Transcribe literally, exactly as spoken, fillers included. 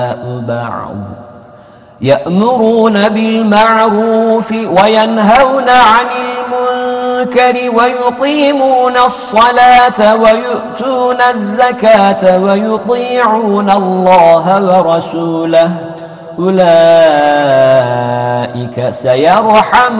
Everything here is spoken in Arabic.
بعض يأمرون بالمعروف وينهون عن المنكر ويقيمون الصلاة ويؤتون الزكاة ويطيعون الله ورسوله أولئك سيرحمون